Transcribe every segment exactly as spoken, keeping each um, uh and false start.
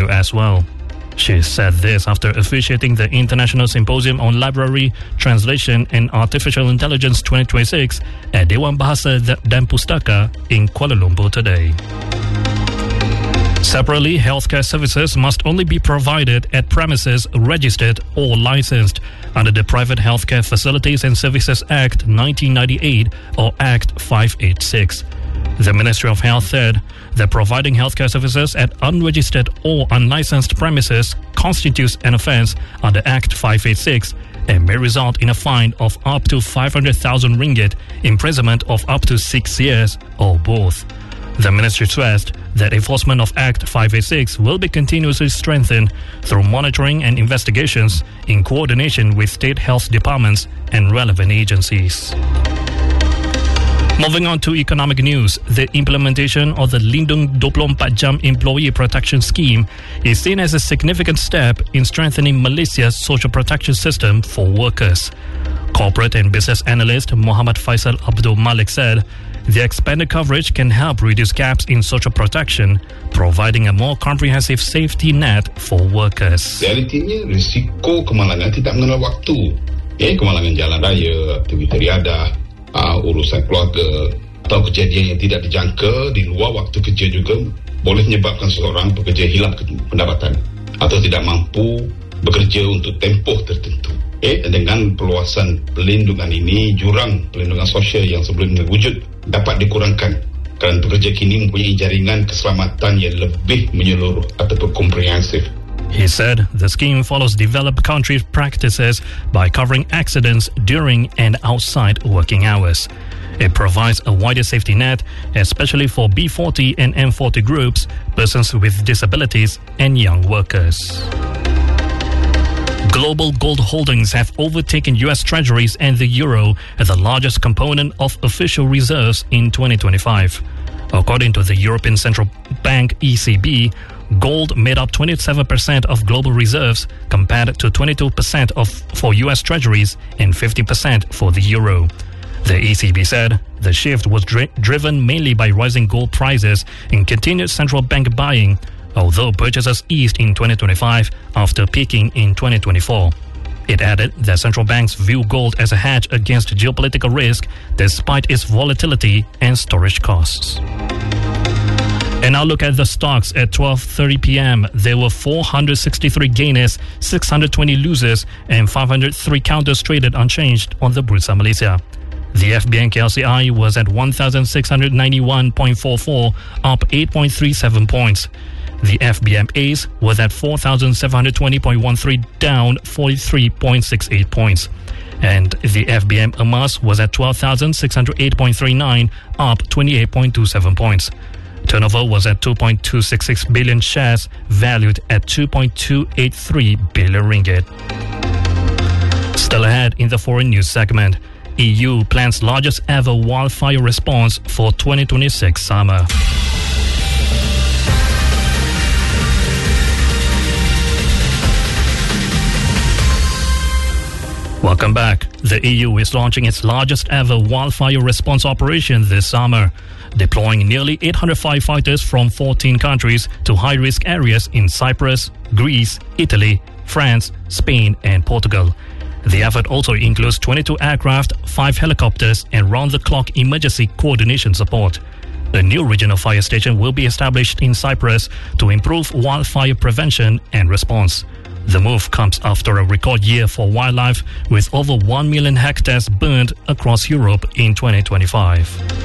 continue as well. She said this after officiating the International Symposium on Library, Translation and Artificial Intelligence twenty twenty-six at Dewan Bahasa dan Pustaka in Kuala Lumpur today. Separately, healthcare services must only be provided at premises registered or licensed under the Private Healthcare Facilities and Services Act nineteen ninety-eight or Act five eighty-six. The Ministry of Health said that providing healthcare services at unregistered or unlicensed premises constitutes an offence under Act five eighty-six and may result in a fine of up to five hundred thousand ringgit, imprisonment of up to six years, or both. The ministry stressed that enforcement of Act five eighty-six will be continuously strengthened through monitoring and investigations in coordination with state health departments and relevant agencies. Moving on to economic news, the implementation of the Lindung dua puluh empat jam Employee Protection Scheme is seen as a significant step in strengthening Malaysia's social protection system for workers. Corporate and business analyst Muhammad Faisal Abdul Malik said the expanded coverage can help reduce gaps in social protection, providing a more comprehensive safety net for workers. Realitinya, risiko kemalangan tidak mengenal waktu. Eh, kemalangan jalan raya, aktiviti riadah, uh, urusan keluarga, atau kejadian yang tidak dijangka di luar waktu kerja juga boleh menyebabkan seorang pekerja hilang pendapatan atau tidak mampu bekerja untuk tempoh tertentu. Eh, dengan perluasan pelindungan ini, jurang pelindungan sosial yang sebelumnya wujud dapat dikurangkan kerana pekerja kini mempunyai jaringan keselamatan yang lebih menyeluruh ataupun komprehensif. He said the scheme follows developed country practices by covering accidents during and outside working hours. It provides a wider safety net, especially for B forty and M forty groups, persons with disabilities and young workers. Global gold holdings have overtaken U S Treasuries and the euro as the largest component of official reserves in twenty twenty-five. According to the European Central Bank E C B, gold made up twenty-seven percent of global reserves compared to twenty-two percent of for U S Treasuries and fifty percent for the euro. The E C B said the shift was dri- driven mainly by rising gold prices and continued central bank buying, although purchases eased in twenty twenty-five after peaking in twenty twenty-four. It added that central banks view gold as a hedge against geopolitical risk despite its volatility and storage costs. And now look at the stocks at twelve thirty p.m. There were four hundred sixty-three gainers, six hundred twenty losers, and five hundred three counters traded unchanged on the Bursa Malaysia. The F B N K L C I was at one thousand six hundred ninety-one point four four, up eight point three seven points. The F B M A C E was at four thousand seven hundred twenty point one three, down forty-three point six eight points. And the F B M A M A S was at twelve thousand six hundred eight point three nine, up twenty-eight point two seven points. Turnover was at two point two six six billion shares, valued at two point two eight three billion ringgit. Still ahead in the foreign news segment, E U plans largest ever wildfire response for twenty twenty-six summer. Welcome back. The E U is launching its largest ever wildfire response operation this summer, deploying nearly eight hundred firefighters from fourteen countries to high-risk areas in Cyprus, Greece, Italy, France, Spain and Portugal. The effort also includes twenty-two aircraft, five helicopters and round-the-clock emergency coordination support. A new regional fire station will be established in Cyprus to improve wildfire prevention and response. The move comes after a record year for wildlife, with over one million hectares burned across Europe in twenty twenty-five.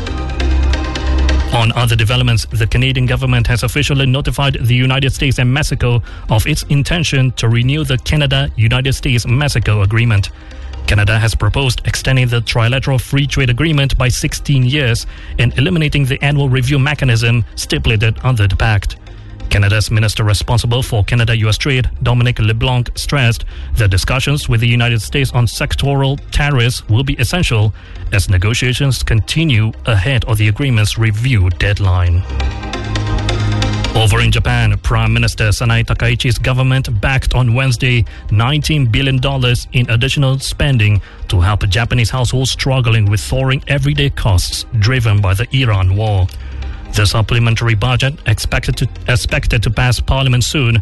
On other developments, the Canadian government has officially notified the United States and Mexico of its intention to renew the Canada-United States-Mexico Agreement. Canada has proposed extending the trilateral free trade agreement by sixteen years and eliminating the annual review mechanism stipulated under the pact. Canada's minister responsible for Canada-U S trade, Dominic LeBlanc, stressed that discussions with the United States on sectoral tariffs will be essential as negotiations continue ahead of the agreement's review deadline. Over in Japan, Prime Minister Sanai Takaichi's government backed on Wednesday nineteen billion dollars in additional spending to help Japanese households struggling with soaring everyday costs driven by the Iran war. The supplementary budget, expected to, expected to pass Parliament soon,